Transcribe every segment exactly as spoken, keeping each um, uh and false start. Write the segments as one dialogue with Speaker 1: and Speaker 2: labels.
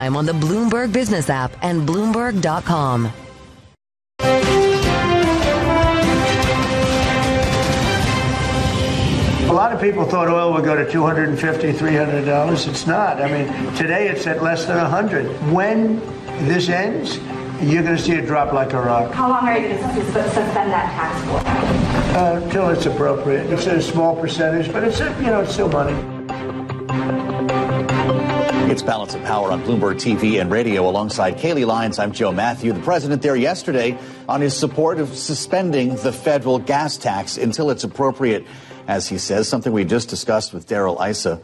Speaker 1: I'm on the Bloomberg Business app and Bloomberg dot com.
Speaker 2: A lot of people thought oil would go to two hundred fifty dollars, three hundred dollars. It's not. I mean, today it's at less than one hundred dollars. When this ends, you're going to see it drop like a rock.
Speaker 3: How long are you going to suspend that tax for?
Speaker 2: Uh, until it's appropriate. It's a small percentage, but it's, a, you know, it's still money.
Speaker 4: It's Balance of Power on Bloomberg T V and radio. Alongside Kayleigh Lyons, I'm Joe Matthew. The president there yesterday on his support of suspending the federal gas tax until it's appropriate, as he says, something we just discussed with Darrell Issa.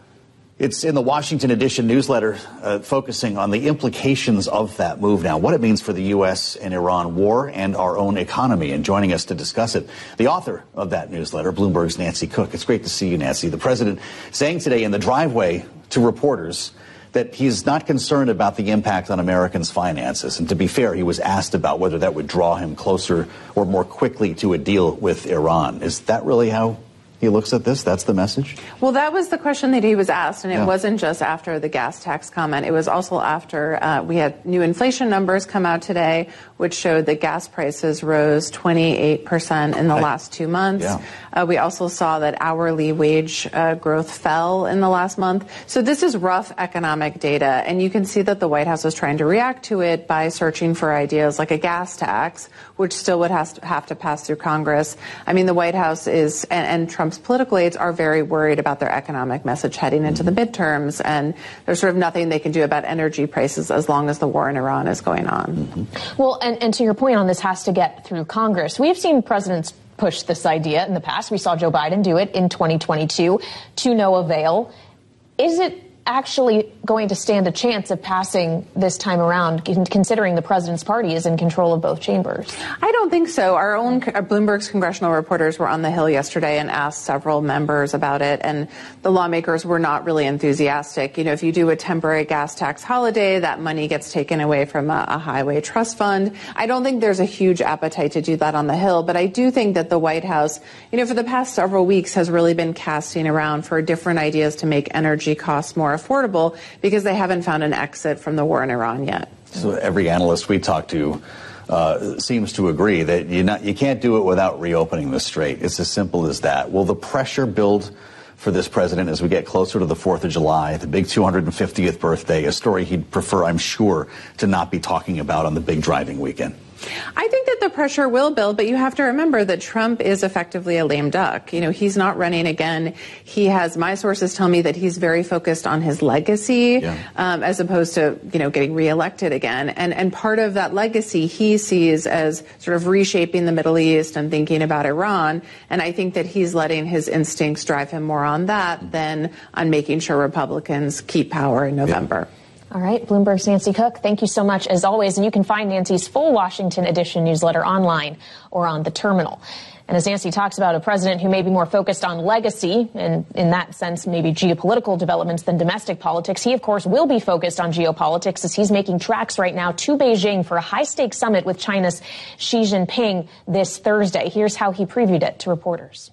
Speaker 4: It's in the Washington Edition newsletter, uh, focusing on the implications of that move now, what it means for the U S and Iran war and our own economy. And joining us to discuss it, the author of that newsletter, Bloomberg's Nancy Cook. It's great to see you, Nancy. The president saying today in the driveway to reporters that he's not concerned about the impact on Americans' finances. And to be fair, he was asked about whether that would draw him closer or more quickly to a deal with Iran. Is that really how he looks at this? That's the message?
Speaker 5: Well, that was the question that he was asked, and it
Speaker 4: yeah.
Speaker 5: wasn't just after the gas tax comment. It was also after uh, we had new inflation numbers come out today, which showed that gas prices rose twenty-eight percent in the
Speaker 4: I,
Speaker 5: last two months.
Speaker 4: Yeah.
Speaker 5: Uh, we also saw that hourly wage uh, growth fell in the last month. So this is rough economic data, and you can see that the White House is trying to react to it by searching for ideas like a gas tax, which still would has to have to pass through Congress. I mean, the White House is, and, and Trump's political aides are very worried about their economic message heading into the midterms, and there's sort of nothing they can do about energy prices as long as the war in Iran is going on.
Speaker 6: Mm-hmm. Well, and, and to your point on this has to get through Congress. We have seen presidents push this idea in the past. We saw Joe Biden do it in twenty twenty-two to no avail. Is it actually going to stand a chance of passing this time around, considering the president's party is in control of both chambers?
Speaker 5: I don't think so. Our own uh, Bloomberg's congressional reporters were on the Hill yesterday and asked several members about it, and the lawmakers were not really enthusiastic. You know, if you do a temporary gas tax holiday, that money gets taken away from a, a highway trust fund. I don't think there's a huge appetite to do that on the Hill, but I do think that the White House, you know, for the past several weeks has really been casting around for different ideas to make energy costs more affordable because they haven't found an exit from the war in Iran yet.
Speaker 4: So every analyst we talk to uh, seems to agree that you not you can't do it without reopening the strait. It's as simple as that. Will the pressure build for this president as we get closer to the fourth of July, the big two hundred fiftieth birthday, a story he'd prefer, I'm sure, to not be talking about on the big driving weekend?
Speaker 5: I think that the pressure will build, but you have to remember that Trump is effectively a lame duck. You know, he's not running again. He has, my sources tell me that he's very focused on his legacy, yeah. um, as opposed to, you know, getting reelected again. And, and part of that legacy he sees as sort of reshaping the Middle East and thinking about Iran. And I think that he's letting his instincts drive him more on that than on making sure Republicans keep power in November.
Speaker 4: Yeah.
Speaker 6: All right, Bloomberg's Nancy Cook, thank you so much as always. And you can find Nancy's full Washington Edition newsletter online or on the terminal. And as Nancy talks about a president who may be more focused on legacy, and in that sense, maybe geopolitical developments than domestic politics, he, of course, will be focused on geopolitics as he's making tracks right now to Beijing for a high-stakes summit with China's Xi Jinping this Thursday. Here's how he previewed it to reporters.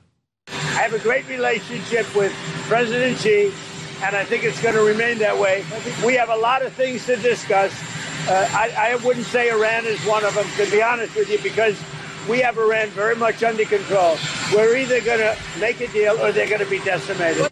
Speaker 2: I have a great relationship with President Xi, and I think it's going to remain that way. We have a lot of things to discuss. Uh, I, I wouldn't say Iran is one of them, to be honest with you, because we have Iran very much under control. We're either going to make a deal or they're going to be decimated.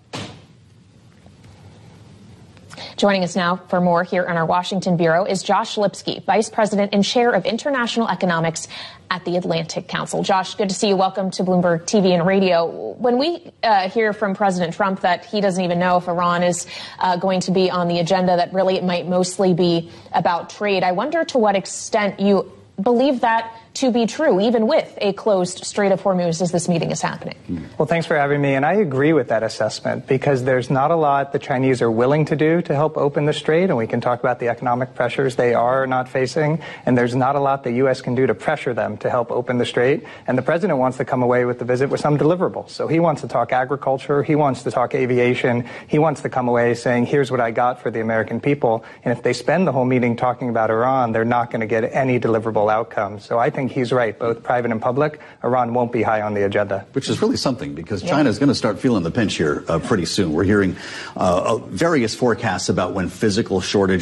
Speaker 6: Joining us now for more here in our Washington Bureau is Josh Lipsky, Vice President and Chair of International Economics at the Atlantic Council. Josh, good to see you. Welcome to Bloomberg T V and radio. When we uh, hear from President Trump that he doesn't even know if Iran is uh, going to be on the agenda, that really it might mostly be about trade, I wonder to what extent you believe that to be true, even with a closed Strait of Hormuz as this meeting is happening.
Speaker 7: Well, thanks for having me. And I agree with that assessment because there's not a lot the Chinese are willing to do to help open the strait. And we can talk about the economic pressures they are not facing. And there's not a lot the U S can do to pressure them to help open the strait. And the president wants to come away with the visit with some deliverables. So he wants to talk agriculture. He wants to talk aviation. He wants to come away saying, here's what I got for the American people. And if they spend the whole meeting talking about Iran, they're not going to get any deliverable outcome. So I think think he's right, both private and public. Iran won't be high on the agenda.
Speaker 4: Which is really something, because
Speaker 6: Yeah.
Speaker 4: China is going to start feeling the pinch here uh, pretty soon. We're hearing uh, various forecasts about when physical shortage